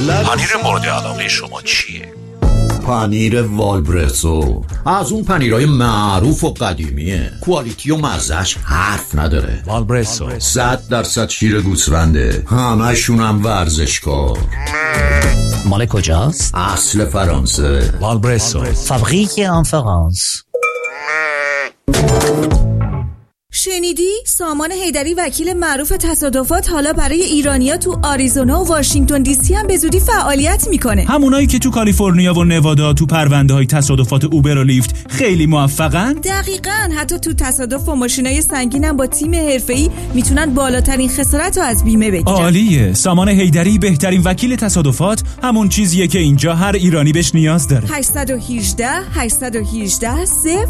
پنیر مورد علاقه شما چیه؟ پنیر والبرسو از اون پنیرهای معروف و قدیمیه، کوالیتی و مزهش حرف نداره. والبرسو 100% شیر گوسفنده، همشون هم ورزشکار. مال کجاست؟ اصل فرانسه. والبرسو فابریک ان فرانس. شنیدی؟ سامان حیدری وکیل معروف تصادفات حالا برای ایرانیا تو آریزونا و واشنگتن دی سی هم به زودی فعالیت میکنه. همونایی که تو کالیفرنیا و نوادا تو پرونده های تصادفات اوبر و لیفت خیلی موفقن؟ دقیقاً. حتی تو تصادف و ماشینای سنگین هم با تیم حرفه‌ای میتونن بالاترین خسارت رو از بیمه بگیرن. عالیه. سامان حیدری بهترین وکیل تصادفات همون چیزیه که اینجا هر ایرانی بهش نیاز داره. 818 818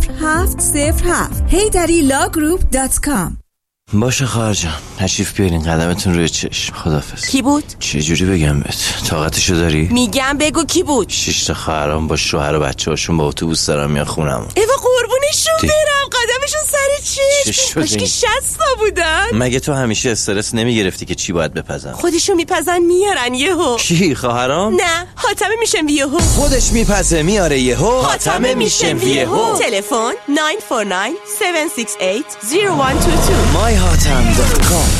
0707 HayDariLawGroup.com. باشه خواهر جان، تشریف بیارین، قدمتون روی چشم. خدافظ. کی بود؟ چه جوری بگم بهت؟ طاقتشو داری؟ میگم بگو کی بود؟ 6 تا خواهرام با شوهر و بچه‌هاشون با اتوبوس دارن میان خونم. ایوا قربونشون برم، قدمشون سر چشم. کاش که 60 تا بودن. مگه تو همیشه استرس نمیگرفتی که چی باید بپزن؟ خودشون میپزن میارن یهو. کی خواهرام؟ نه، حاتمه میشم یهو. خودش میپزه میاره یهو. حاتمه میشم یهو. تلفن 949 768 0122. myhatam.com.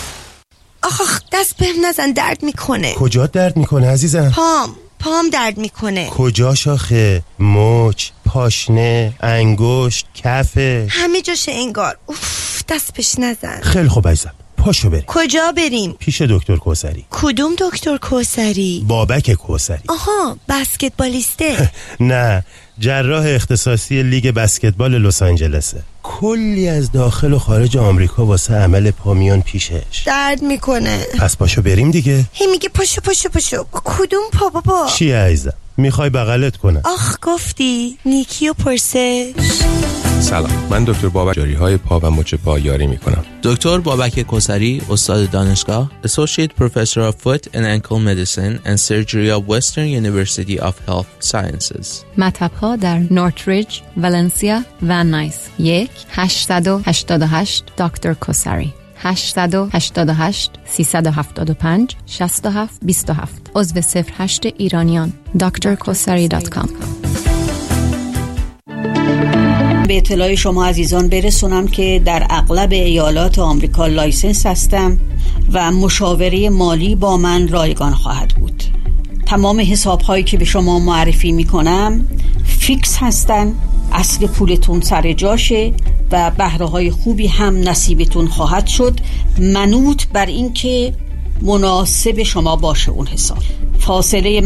آخ دست بهم نزن، درد میکنه. کجا درد میکنه عزیزم؟ پام درد میکنه. کجا شاخه؟ مچ، پاشنه، انگشت، کفه، همه جاشه انگار. اوف دست بهش نزن. خیلی خوب عزیزم، پاشو بریم. کجا بریم؟ پیش دکتر کوثری. کدوم دکتر کوثری؟ بابک کوثری. آها، بسکتبالیسته. نه، جراح اختصاصی لیگ بسکتبال لس آنجلسه. کلی از داخل و خارج آمریکا واسه عمل پا میان پیشش. درد میکنه. پس پاشو بریم دیگه. هی میگه پاشو. کدوم پا بابا؟ چیه عزیزم؟ میخوای بغلت کنم؟ آخ گفتی نیکی و پرسش. سلام، من دکتر بابک جراحی پا و مچ پا یاری میکنم. دکتر بابک کوثری، استاد دانشگاه، Associate Professor of Foot and Ankle Medicine and Surgery of Western University of Health Sciences. مطب‌ها در نورتریج، ولنسیا و نایس. 1-888 دکتر کوثری. 888 375 67 27. عضو 08 ایرانیان. drkosari.com. به اطلاع شما عزیزان برسونم که در اغلب ایالات آمریکا لایسنس هستم و مشاوره مالی با من رایگان خواهد بود. تمام حساب‌هایی که به شما معرفی می‌کنم فیکس هستن، اصل پولتون سر جاشه و بهره‌های خوبی هم نصیبتون خواهد شد، منوط بر این که مناسب شما باشه اون حساب. فاصله